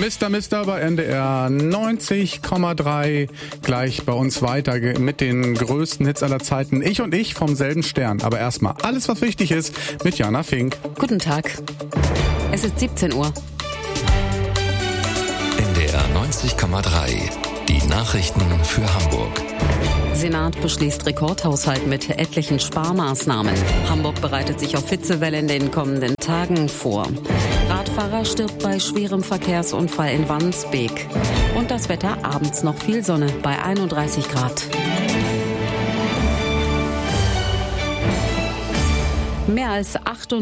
Mister bei NDR 90,3. Gleich bei uns weiter mit den größten Hits aller Zeiten. Ich und ich vom selben Stern. Aber erstmal alles, was wichtig ist, mit Jana Fink. Guten Tag. Es ist 17 Uhr. NDR 90,3. Die Nachrichten für Hamburg. Senat beschließt Rekordhaushalt mit etlichen Sparmaßnahmen. Hamburg bereitet sich auf Hitzewelle in den kommenden Tagen vor. Radfahrer stirbt bei schwerem Verkehrsunfall in Wandsbek. Und das Wetter, abends noch viel Sonne bei 31 Grad. Mehr als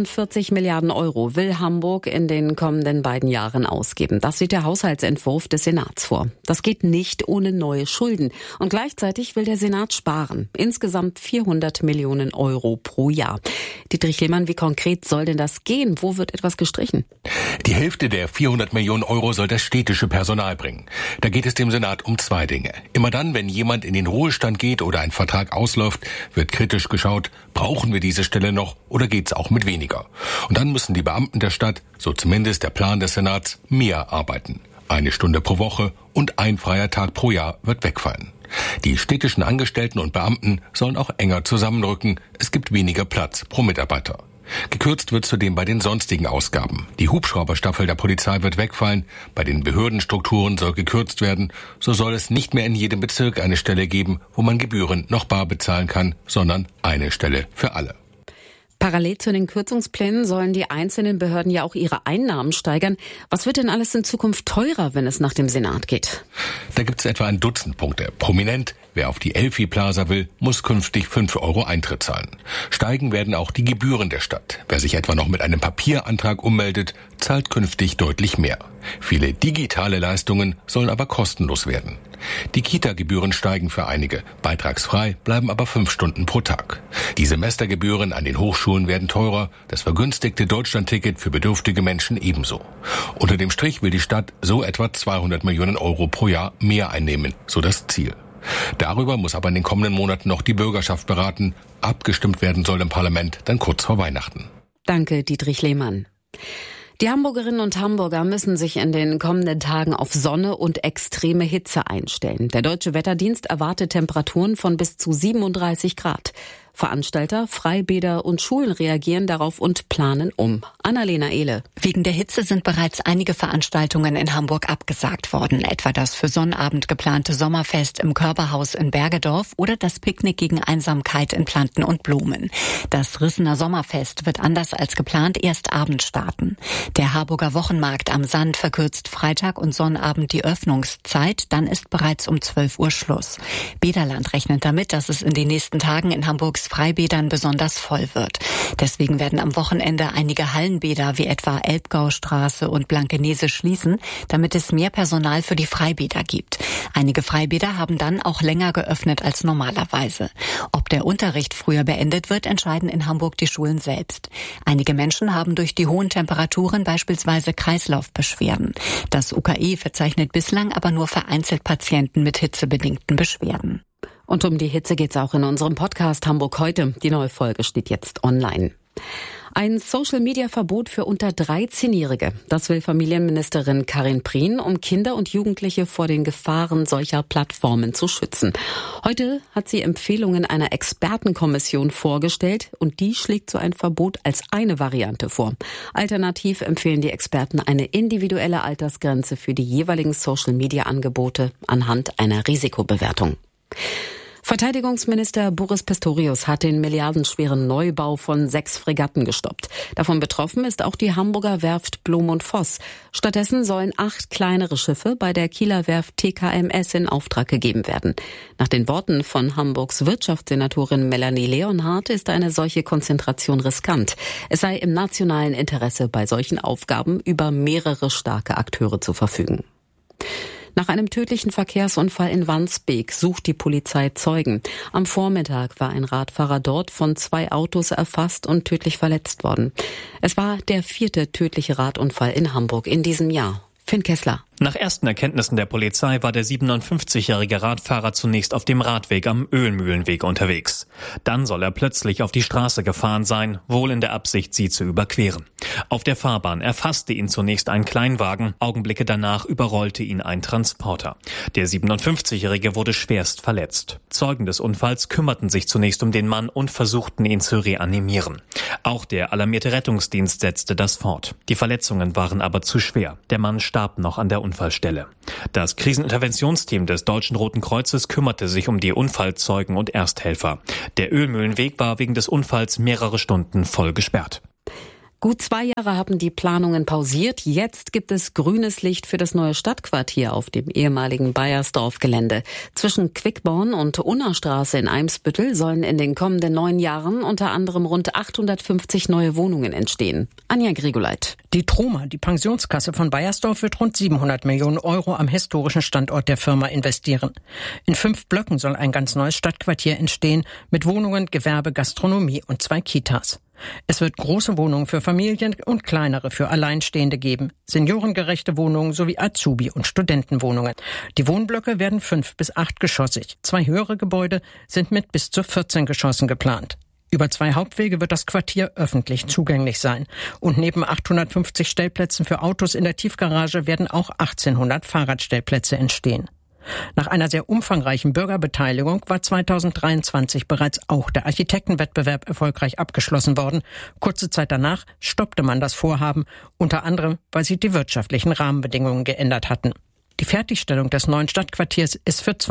48 Milliarden Euro will Hamburg in den kommenden beiden Jahren ausgeben. Das sieht der Haushaltsentwurf des Senats vor. Das geht nicht ohne neue Schulden. Und gleichzeitig will der Senat sparen. Insgesamt 400 Millionen Euro pro Jahr. Dietrich Lehmann, wie konkret soll denn das gehen? Wo wird etwas gestrichen? Die Hälfte der 400 Millionen Euro soll das städtische Personal bringen. Da geht es dem Senat um zwei Dinge. Immer dann, wenn jemand in den Ruhestand geht oder ein Vertrag ausläuft, wird kritisch geschaut, brauchen wir diese Stelle noch oder geht's auch mit weniger? Und dann müssen die Beamten der Stadt, so zumindest der Plan des Senats, mehr arbeiten. 1 Stunde pro Woche und 1 freier Tag pro Jahr wird wegfallen. Die städtischen Angestellten und Beamten sollen auch enger zusammenrücken. Es gibt weniger Platz pro Mitarbeiter. Gekürzt wird zudem bei den sonstigen Ausgaben. Die Hubschrauberstaffel der Polizei wird wegfallen. Bei den Behördenstrukturen soll gekürzt werden. So soll es nicht mehr in jedem Bezirk eine Stelle geben, wo man Gebühren noch bar bezahlen kann, sondern eine Stelle für alle. Parallel zu den Kürzungsplänen sollen die einzelnen Behörden ja auch ihre Einnahmen steigern. Was wird denn alles in Zukunft teurer, wenn es nach dem Senat geht? Da gibt es etwa ein Dutzend Punkte. Prominent, wer auf die Elfi Plaza will, muss künftig 5 Euro Eintritt zahlen. Steigen werden auch die Gebühren der Stadt. Wer sich etwa noch mit einem Papierantrag ummeldet, zahlt künftig deutlich mehr. Viele digitale Leistungen sollen aber kostenlos werden. Die Kita-Gebühren steigen für einige, beitragsfrei bleiben aber 5 Stunden pro Tag. Die Semestergebühren an den Hochschulen werden teurer, das vergünstigte Deutschlandticket für bedürftige Menschen ebenso. Unter dem Strich will die Stadt so etwa 200 Millionen Euro pro Jahr mehr einnehmen, so das Ziel. Darüber muss aber in den kommenden Monaten noch die Bürgerschaft beraten. Abgestimmt werden soll im Parlament dann kurz vor Weihnachten. Danke, Dietrich Lehmann. Die Hamburgerinnen und Hamburger müssen sich in den kommenden Tagen auf Sonne und extreme Hitze einstellen. Der Deutsche Wetterdienst erwartet Temperaturen von bis zu 37 Grad. Veranstalter, Freibäder und Schulen reagieren darauf und planen um. Annalena Ehle. Wegen der Hitze sind bereits einige Veranstaltungen in Hamburg abgesagt worden. Etwa das für Sonnabend geplante Sommerfest im Körperhaus in Bergedorf oder das Picknick gegen Einsamkeit in Planten und Blumen. Das Rissener Sommerfest wird anders als geplant erst abends starten. Der Harburger Wochenmarkt am Sand verkürzt Freitag und Sonnabend die Öffnungszeit. Dann ist bereits um 12 Uhr Schluss. Bäderland rechnet damit, dass es in den nächsten Tagen in Hamburgs Freibädern besonders voll wird. Deswegen werden am Wochenende einige Hallenbäder wie etwa Elbgaustraße und Blankenese schließen, damit es mehr Personal für die Freibäder gibt. Einige Freibäder haben dann auch länger geöffnet als normalerweise. Ob der Unterricht früher beendet wird, entscheiden in Hamburg die Schulen selbst. Einige Menschen haben durch die hohen Temperaturen beispielsweise Kreislaufbeschwerden. Das UKE verzeichnet bislang aber nur vereinzelt Patienten mit hitzebedingten Beschwerden. Und um die Hitze geht's auch in unserem Podcast Hamburg heute. Die neue Folge steht jetzt online. Ein Social-Media-Verbot für unter 13-Jährige. Das will Familienministerin Karin Prien, um Kinder und Jugendliche vor den Gefahren solcher Plattformen zu schützen. Heute hat sie Empfehlungen einer Expertenkommission vorgestellt und die schlägt so ein Verbot als eine Variante vor. Alternativ empfehlen die Experten eine individuelle Altersgrenze für die jeweiligen Social-Media-Angebote anhand einer Risikobewertung. Verteidigungsminister Boris Pistorius hat den milliardenschweren Neubau von 6 Fregatten gestoppt. Davon betroffen ist auch die Hamburger Werft Blom und Voss. Stattdessen sollen 8 kleinere Schiffe bei der Kieler Werft TKMS in Auftrag gegeben werden. Nach den Worten von Hamburgs Wirtschaftssenatorin Melanie Leonhardt ist eine solche Konzentration riskant. Es sei im nationalen Interesse, bei solchen Aufgaben über mehrere starke Akteure zu verfügen. Nach einem tödlichen Verkehrsunfall in Wandsbek sucht die Polizei Zeugen. Am Vormittag war ein Radfahrer dort von 2 Autos erfasst und tödlich verletzt worden. Es war der 4. tödliche Radunfall in Hamburg in diesem Jahr. Finn Kessler. Nach ersten Erkenntnissen der Polizei war der 57-jährige Radfahrer zunächst auf dem Radweg am Ölmühlenweg unterwegs. Dann soll er plötzlich auf die Straße gefahren sein, wohl in der Absicht, sie zu überqueren. Auf der Fahrbahn erfasste ihn zunächst ein Kleinwagen, Augenblicke danach überrollte ihn ein Transporter. Der 57-jährige wurde schwerst verletzt. Zeugen des Unfalls kümmerten sich zunächst um den Mann und versuchten ihn zu reanimieren. Auch der alarmierte Rettungsdienst setzte das fort. Die Verletzungen waren aber zu schwer. Der Mann starb noch an der Unfallstelle. Das Kriseninterventionsteam des Deutschen Roten Kreuzes kümmerte sich um die Unfallzeugen und Ersthelfer. Der Ölmühlenweg war wegen des Unfalls mehrere Stunden voll gesperrt. Gut 2 Jahre haben die Planungen pausiert. Jetzt gibt es grünes Licht für das neue Stadtquartier auf dem ehemaligen Baiersdorf-Gelände. Zwischen Quickborn und Unnerstraße in Eimsbüttel sollen in den kommenden 9 Jahren unter anderem rund 850 neue Wohnungen entstehen. Anja Grigoleit. Die Troma, die Pensionskasse von Baiersdorf, wird rund 700 Millionen Euro am historischen Standort der Firma investieren. In 5 Blöcken soll ein ganz neues Stadtquartier entstehen mit Wohnungen, Gewerbe, Gastronomie und 2 Kitas. Es wird große Wohnungen für Familien und kleinere für Alleinstehende geben, seniorengerechte Wohnungen sowie Azubi- und Studentenwohnungen. Die Wohnblöcke werden 5 bis 8 geschossig. 2 höhere Gebäude sind mit bis zu 14 Geschossen geplant. Über 2 Hauptwege wird das Quartier öffentlich zugänglich sein. Und neben 850 Stellplätzen für Autos in der Tiefgarage werden auch 1800 Fahrradstellplätze entstehen. Nach einer sehr umfangreichen Bürgerbeteiligung war 2023 bereits auch der Architektenwettbewerb erfolgreich abgeschlossen worden. Kurze Zeit danach stoppte man das Vorhaben, unter anderem, weil sich die wirtschaftlichen Rahmenbedingungen geändert hatten. Die Fertigstellung des neuen Stadtquartiers ist für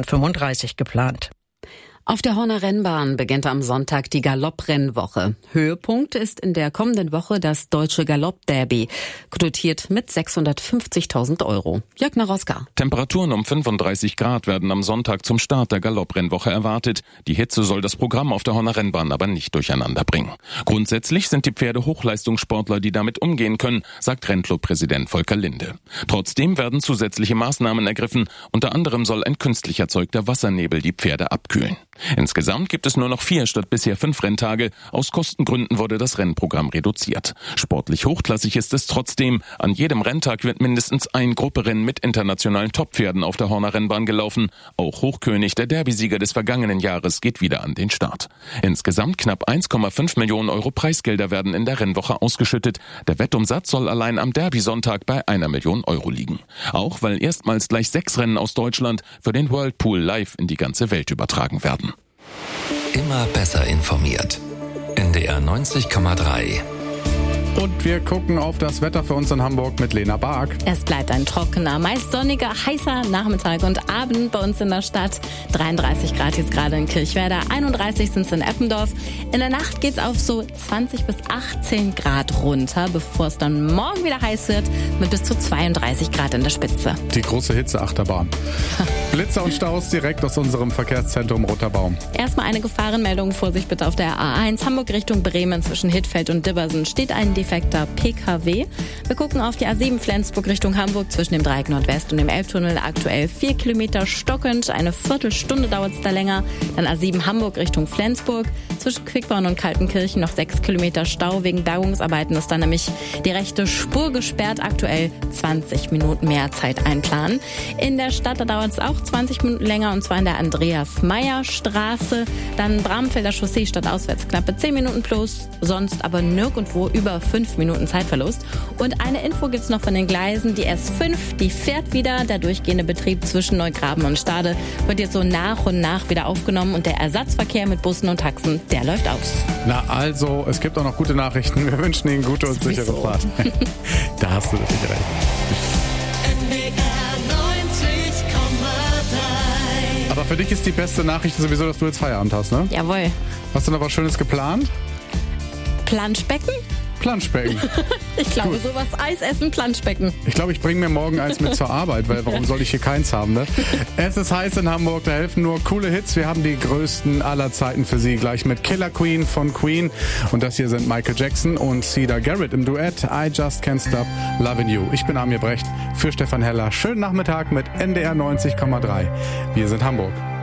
2035 geplant. Auf der Horner Rennbahn beginnt am Sonntag die Galopprennwoche. Höhepunkt ist in der kommenden Woche das Deutsche Galopp-Derby, dotiert mit 650.000 Euro. Jörg Naroska. Temperaturen um 35 Grad werden am Sonntag zum Start der Galopprennwoche erwartet. Die Hitze soll das Programm auf der Horner Rennbahn aber nicht durcheinander bringen. Grundsätzlich sind die Pferde Hochleistungssportler, die damit umgehen können, sagt Rennklub-Präsident Volker Linde. Trotzdem werden zusätzliche Maßnahmen ergriffen. Unter anderem soll ein künstlich erzeugter Wassernebel die Pferde abkühlen. Insgesamt gibt es nur noch 4 statt bisher 5 Renntage. Aus Kostengründen wurde das Rennprogramm reduziert. Sportlich hochklassig ist es trotzdem. An jedem Renntag wird mindestens ein Grupperennen mit internationalen Top-Pferden auf der Horner Rennbahn gelaufen. Auch Hochkönig, der Derbysieger des vergangenen Jahres, geht wieder an den Start. Insgesamt knapp 1,5 Millionen Euro Preisgelder werden in der Rennwoche ausgeschüttet. Der Wettumsatz soll allein am Derby-Sonntag bei 1 Million Euro liegen. Auch weil erstmals gleich 6 Rennen aus Deutschland für den Whirlpool live in die ganze Welt übertragen werden. Immer besser informiert. NDR 90,3. Und wir gucken auf das Wetter für uns in Hamburg mit Lena Bark. Es bleibt ein trockener, meist sonniger, heißer Nachmittag und Abend bei uns in der Stadt. 33 Grad jetzt gerade in Kirchwerder, 31 sind es in Eppendorf. In der Nacht geht's auf so 20 bis 18 Grad runter, bevor es dann morgen wieder heiß wird mit bis zu 32 Grad in der Spitze. Die große Hitzeachterbahn. Blitzer und Staus direkt aus unserem Verkehrszentrum Roter Baum. Erstmal eine Gefahrenmeldung. Vorsicht bitte auf der A1 Hamburg Richtung Bremen zwischen Hittfeld und Dibbersen steht ein defekter PKW. Wir gucken auf die A7 Flensburg Richtung Hamburg zwischen dem Dreieck Nordwest und dem Elbtunnel. Aktuell 4 Kilometer stockend, eine Viertelstunde dauert es da länger. Dann A7 Hamburg Richtung Flensburg. Zwischen Quickborn und Kaltenkirchen noch 6 Kilometer Stau. Wegen Bergungsarbeiten ist dann nämlich die rechte Spur gesperrt. Aktuell 20 Minuten mehr Zeit einplanen. In der Stadt, da dauert es auch 20 Minuten länger, und zwar in der Andreas-Meyer-Straße. Dann Bramfelder Chaussee stadtauswärts knappe 10 Minuten plus, sonst aber nirgendwo über 5 Minuten Zeitverlust. Und eine Info gibt's noch von den Gleisen. Die S5, die fährt wieder. Der durchgehende Betrieb zwischen Neugraben und Stade wird jetzt so nach und nach wieder aufgenommen, und der Ersatzverkehr mit Bussen und Taxen, der läuft aus. Na also, es gibt auch noch gute Nachrichten. Wir wünschen Ihnen gute und sichere Fahrt. Da hast du natürlich recht. Aber für dich ist die beste Nachricht sowieso, dass du jetzt Feierabend hast, ne? Jawohl. Hast du noch was Schönes geplant? Planschbecken? Planschbecken. Ich glaube, sowas Eis essen, Planschbecken. Ich glaube, ich bringe mir morgen eins mit zur Arbeit, weil warum soll ich hier keins haben, ne? Es ist heiß in Hamburg, da helfen nur coole Hits. Wir haben die größten aller Zeiten für Sie gleich mit Killer Queen von Queen. Und das hier sind Michael Jackson und Cedar Garrett im Duett I Just Can't Stop Loving You. Ich bin Amir Brecht für Stefan Heller. Schönen Nachmittag mit NDR 90,3. Wir sind Hamburg.